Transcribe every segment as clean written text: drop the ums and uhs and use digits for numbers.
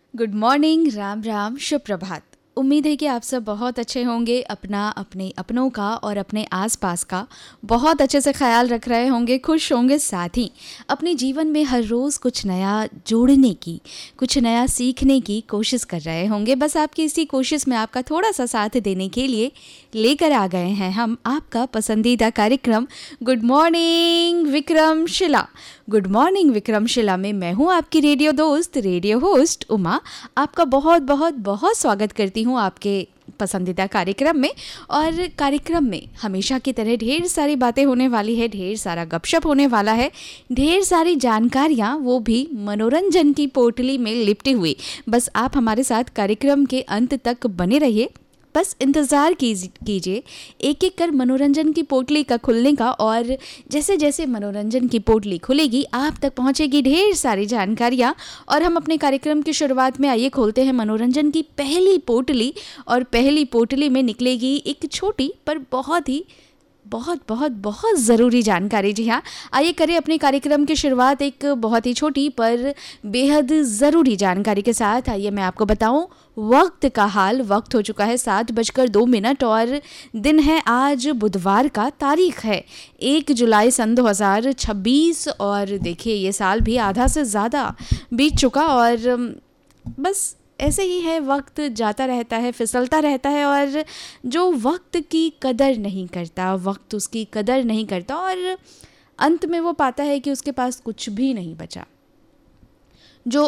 Good morning, Ram Ram, शुभ प्रभात। उम्मीद है कि आप सब बहुत अच्छे होंगे, अपने अपनों का और अपने आसपास का बहुत अच्छे से ख्याल रख रहे होंगे, खुश होंगे। साथ ही अपने जीवन में हर रोज़ कुछ नया जोड़ने की, कुछ नया सीखने की कोशिश कर रहे होंगे। बस आपकी इसी कोशिश में आपका थोड़ा सा साथ देने के लिए लेकर आ गए हैं हम आपका पसंदीदा कार्यक्रम good morning Vikramshila. Good morning Vikramshila में मैं हूँ आपकी रेडियो दोस्त, रेडियो होस्ट उमा। आपका बहुत बहुत बहुत स्वागत करती हूँ आपके पसंदीदा कार्यक्रम में। और कार्यक्रम में हमेशा की तरह ढेर सारी बातें होने वाली है, ढेर सारा गपशप होने वाला है, ढेर सारी जानकारियाँ, वो भी मनोरंजन की पोटली में लिपटी हुई। बस आप हमारे साथ कार्यक्रम के अंत तक बने रहिए। बस इंतज़ार कीजिए एक एक कर मनोरंजन की पोटली का खुलने का। और जैसे जैसे मनोरंजन की पोटली खुलेगी आप तक पहुंचेगी ढेर सारी जानकारियां। और हम अपने कार्यक्रम की शुरुआत में आइए खोलते हैं मनोरंजन की पहली पोटली। और पहली पोटली में निकलेगी एक छोटी पर बहुत ही बहुत बहुत बहुत ज़रूरी जानकारी। जी हाँ, आइए करें अपने कार्यक्रम की शुरुआत एक बहुत ही छोटी पर बेहद ज़रूरी जानकारी के साथ। आइए मैं आपको बताऊं वक्त का हाल। वक्त हो चुका है 7:02 और दिन है आज बुधवार का। तारीख है 1 जुलाई सन 2026। और देखिए ये साल भी आधा से ज़्यादा बीत चुका और बस ऐसे ही है, वक्त जाता रहता है, फिसलता रहता है। और जो वक्त की कदर नहीं करता, वक्त उसकी कदर नहीं करता और अंत में वो पाता है कि उसके पास कुछ भी नहीं बचा। जो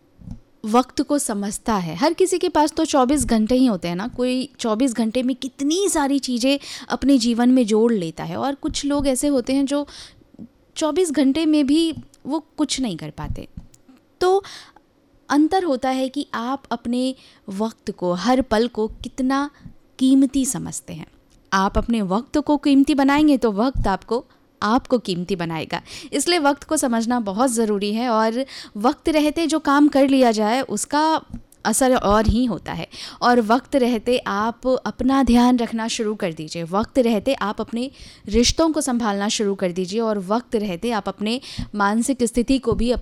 वक्त को समझता है, हर किसी के पास तो 24 घंटे ही होते हैं ना। कोई 24 घंटे में कितनी सारी चीज़ें अपने जीवन में जोड़ लेता है और कुछ लोग ऐसे होते हैं जो 24 घंटे में भी वो कुछ नहीं कर पाते। तो अंतर होता है कि आप अपने वक्त को, हर पल को कितना कीमती समझते हैं। आप अपने वक्त को कीमती बनाएंगे तो वक्त आपको कीमती बनाएगा। इसलिए वक्त को समझना बहुत ज़रूरी है। और वक्त रहते जो काम कर लिया जाए उसका असर और ही होता है। और वक्त रहते आप अपना ध्यान रखना शुरू कर दीजिए, वक्त रहते आप अपने रिश्तों को संभालना शुरू कर दीजिए और वक्त रहते आप अपने मानसिक स्थिति को भी,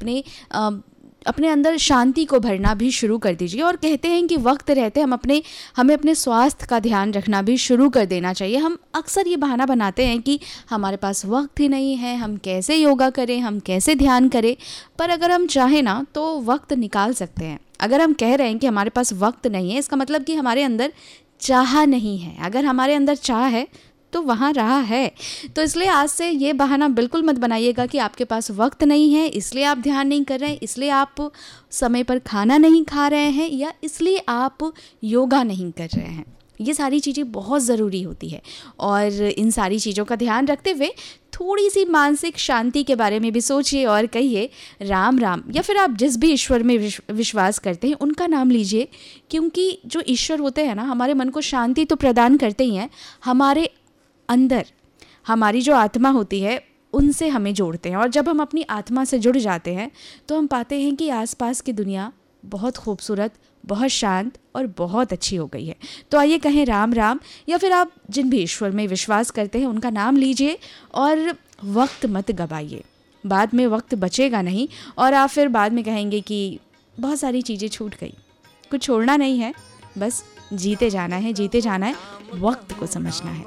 अपने अंदर शांति को भरना भी शुरू कर दीजिए। और कहते हैं कि वक्त रहते हमें अपने स्वास्थ्य का ध्यान रखना भी शुरू कर देना चाहिए। हम अक्सर ये बहाना बनाते हैं कि हमारे पास वक्त ही नहीं है, हम कैसे योगा करें, हम कैसे ध्यान करें। पर अगर हम चाहें ना तो वक्त निकाल सकते हैं। अगर हम कह रहे हैं कि हमारे पास वक्त नहीं है, इसका मतलब कि हमारे अंदर चाह नहीं है। अगर हमारे अंदर चाह है तो वहाँ रहा है। तो इसलिए आज से ये बहाना बिल्कुल मत बनाइएगा कि आपके पास वक्त नहीं है, इसलिए आप ध्यान नहीं कर रहे हैं, इसलिए आप समय पर खाना नहीं खा रहे हैं या इसलिए आप योगा नहीं कर रहे हैं। ये सारी चीज़ें बहुत ज़रूरी होती है। और इन सारी चीज़ों का ध्यान रखते हुए थोड़ी सी मानसिक शांति के बारे में भी सोचिए और कहिए राम राम। या फिर आप जिस भी ईश्वर में विश्वास करते हैं उनका नाम लीजिए, क्योंकि जो ईश्वर होते हैं ना हमारे मन को शांति तो प्रदान करते ही हैं, हमारे अंदर हमारी जो आत्मा होती है उनसे हमें जोड़ते हैं। और जब हम अपनी आत्मा से जुड़ जाते हैं तो हम पाते हैं कि आसपास की दुनिया बहुत खूबसूरत, बहुत शांत और बहुत अच्छी हो गई है। तो आइए कहें राम राम। या फिर आप जिन भी ईश्वर में विश्वास करते हैं उनका नाम लीजिए और वक्त मत गवाइए। बाद में वक्त बचेगा नहीं और आप फिर बाद में कहेंगे कि बहुत सारी चीज़ें छूट गई। कुछ छोड़ना नहीं है, बस जीते जाना है, जीते जाना है, वक्त को समझना है।